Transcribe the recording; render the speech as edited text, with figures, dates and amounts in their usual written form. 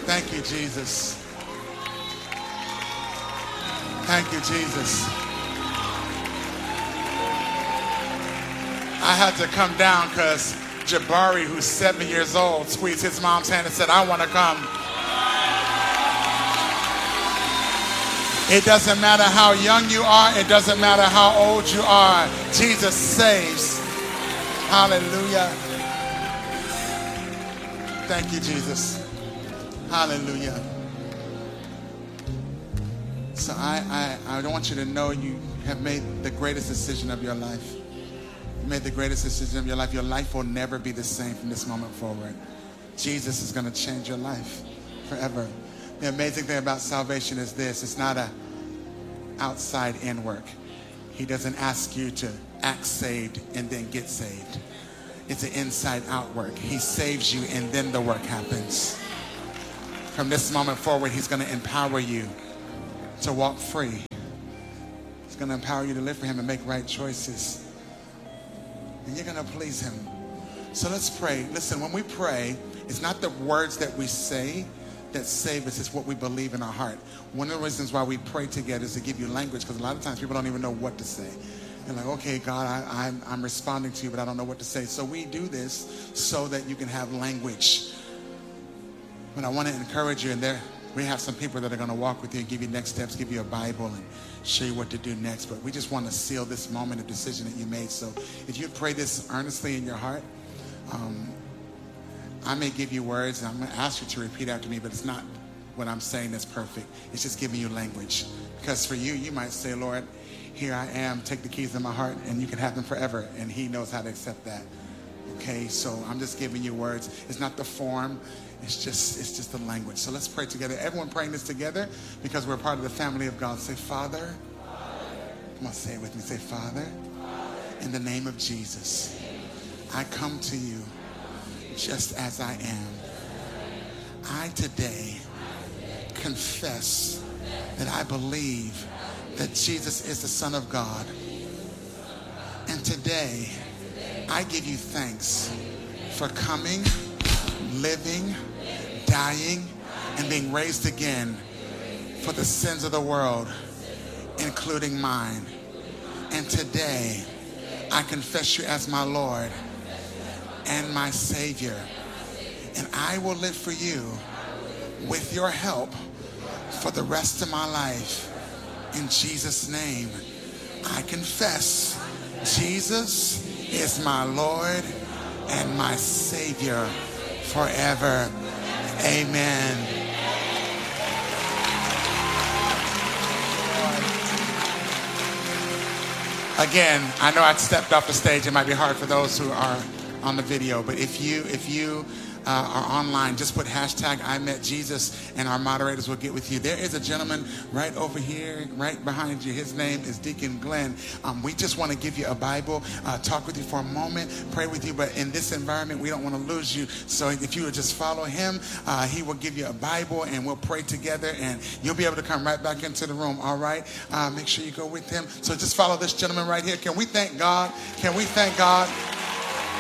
Thank you, Jesus. Thank you, Jesus. I had to come down because Jabari, who's 7 years old, squeezed his mom's hand and said, I want to come. It doesn't matter how young you are. It doesn't matter how old you are. Jesus saves. Hallelujah. Thank you, Jesus. Hallelujah. So I don't want you to know you have made the greatest decision of your life. You made the greatest decision of your life. Your life will never be the same from this moment forward. Jesus is going to change your life forever. The amazing thing about salvation is this. It's not a outside in work. He doesn't ask you to act saved and then get saved. It's an inside out work. He saves you and then the work happens. From this moment forward, he's going to empower you to walk free. He's going to empower you to live for him and make right choices. And you're going to please him. So let's pray. Listen, when we pray, it's not the words that we say that save us. It's what we believe in our heart. One of the reasons why we pray together is to give you language, because a lot of times people don't even know what to say. They're like, okay, God, I'm responding to you, but I don't know what to say. So we do this so that you can have language. But I want to encourage you, and we have some people that are going to walk with you and give you next steps, give you a Bible and show you what to do next. But we just want to seal this moment of decision that you made. So if you pray this earnestly in your heart, I may give you words and I'm going to ask you to repeat after me, but it's not what I'm saying that's perfect. It's just giving you language. Because for you, you might say, Lord, here I am, take the keys in my heart, and you can have them forever. And he knows how to accept that. Okay, so I'm just giving you words. It's not the form. It's just the language. So let's pray together. Everyone praying this together because we're part of the family of God. Say, Father. Come on, say it with me. Say, Father, in the name of Jesus, I come to you just as I am. I today confess that I believe that Jesus is the Son of God. And today, I give you thanks for coming, living, dying, and being raised again for the sins of the world, including mine. And today, I confess you as my Lord and my Savior. And I will live for you with your help for the rest of my life. In Jesus' name, I confess Jesus is my Lord and my Savior forever. Amen. Again, I know I stepped off the stage. It might be hard for those who are on the video, but if you are online, just put hashtag I met Jesus and our moderators will get with you. There is a gentleman right over here, right behind you. His name is Deacon Glenn. We just want to give you a Bible, talk with you for a moment, pray with you, but in this environment, we don't want to lose you. So if you would just follow him, he will give you a Bible and we'll pray together and you'll be able to come right back into the room, all right? Make sure you go with him. So just follow this gentleman right here. Can we thank God? Can we thank God?